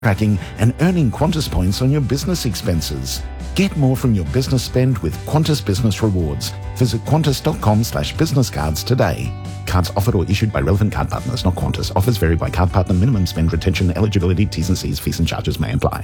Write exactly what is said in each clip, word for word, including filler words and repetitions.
tracking and earning Qantas points on your business expenses. Get more from your business spend with Qantas Business Rewards. Visit qantas.com slash business cards today. Cards offered or issued by relevant card partners, not Qantas. Offers vary by card partner. Minimum spend, retention, eligibility, T's and C's, fees and charges may apply.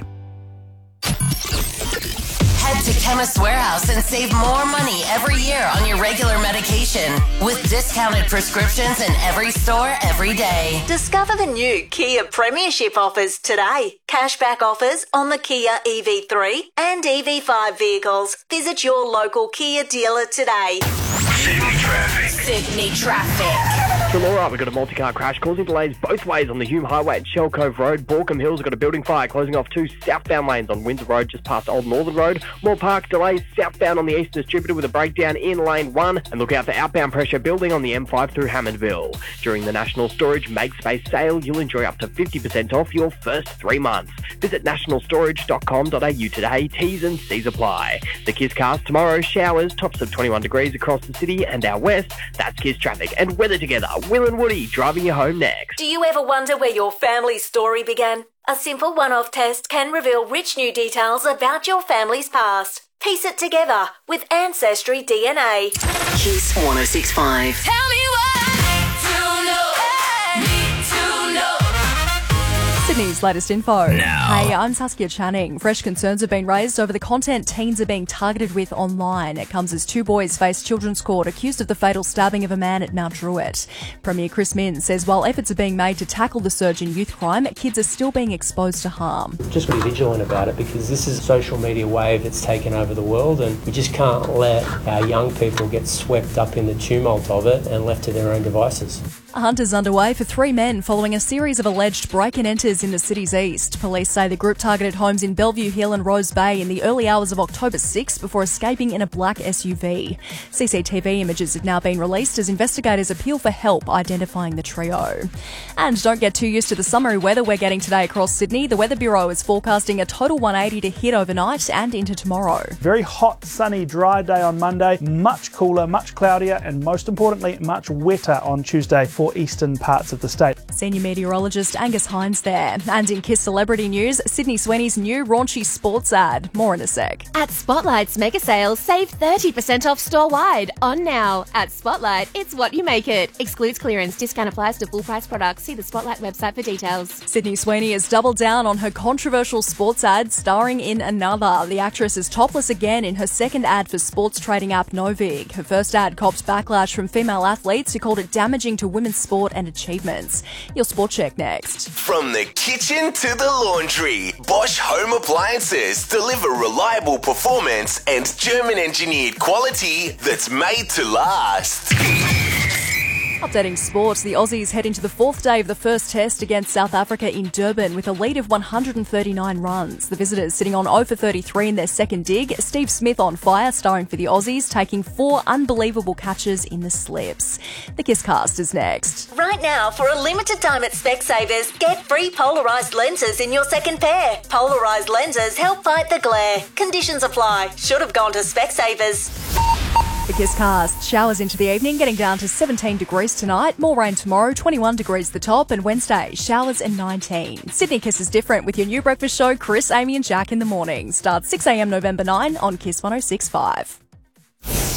Head to Chemist Warehouse and save more money every year on your regular medication with discounted prescriptions in every store every day. Discover the new Kia Premiership offers today. Cashback offers on the Kia E V three and E V five vehicles. Visit your local Kia dealer today. Sydney traffic. Sydney traffic. From all right, we've got a multi-car crash causing delays both ways on the Hume Highway at Shell Cove Road. Borkham Hills have got a building fire closing off two southbound lanes on Windsor Road just past Old Northern Road. Moore Park delays southbound on the Eastern Distributor with a breakdown in lane one. And look out for outbound pressure building on the M five through Hammondville. During the National Storage Make Space sale, you'll enjoy up to fifty percent off your first three months. Visit national storage dot com dot a u today. T's and C's apply. The Kiss Cast tomorrow, showers, tops of twenty-one degrees across the city and our west. That's Kiss traffic and weather together. Will and Woody driving you home next. Do you ever wonder where your family's story began? A simple one-off test can reveal rich new details about your family's past. Piece it together with Ancestry D N A. Kiss one oh six point five. Tell me what to know. Need to know. Sydney's latest info. Now. Hey, I'm Saskia Channing. Fresh concerns have been raised over the content teens are being targeted with online. It comes as two boys face children's court accused of the fatal stabbing of a man at Mount Druitt. Premier Chris Minns says while efforts are being made to tackle the surge in youth crime, kids are still being exposed to harm. Just be vigilant about it because this is a social media wave that's taken over the world and we just can't let our young people get swept up in the tumult of it and left to their own devices. A hunt is underway for three men following a series of alleged break-and-enters in the city's east. Police say the group targeted homes in Bellevue Hill and Rose Bay in the early hours of October sixth before escaping in a black S U V. C C T V images have now been released as investigators appeal for help identifying the trio. And don't get too used to the summery weather we're getting today across Sydney. The Weather Bureau is forecasting a total one eighty to hit overnight and into tomorrow. Very hot, sunny, dry day on Monday. Much cooler, much cloudier, and most importantly, much wetter on Tuesday for eastern parts of the state. Senior meteorologist Angus Hines there. And in Kiss Celebrity News, Sydney Sweeney's new raunchy sports ad. More in a sec. At Spotlight's mega sales, save thirty percent off store-wide. On now. At Spotlight, it's what you make it. Excludes clearance. Discount applies to full-price products. See the Spotlight website for details. Sydney Sweeney has doubled down on her controversial sports ad, starring in Another. The actress is topless again in her second ad for sports trading app Novig. Her first ad copped backlash from female athletes who called it damaging to women's sport and achievements. Your sport check next. From the kitchen to the laundry, Bosch Home Appliances deliver reliable performance and German-engineered quality that's made to last. Updating sport, the Aussies head into the fourth day of the first test against South Africa in Durban with a lead of one hundred thirty-nine runs. The visitors sitting on zero for thirty-three in their second dig. Steve Smith on fire, starring for the Aussies, taking four unbelievable catches in the slips. The Kiss Cast is next. Right now, for a limited time at Specsavers, get free polarised lenses in your second pair. Polarised lenses help fight the glare. Conditions apply. Should have gone to Specsavers. The Kiss Cast. Showers into the evening, getting down to seventeen degrees tonight. More rain tomorrow, twenty-one degrees the top. And Wednesday, showers and nineteen. Sydney Kiss is different with your new breakfast show, Chris, Amy and Jack in the morning. Starts six a.m. November ninth on Kiss one oh six point five.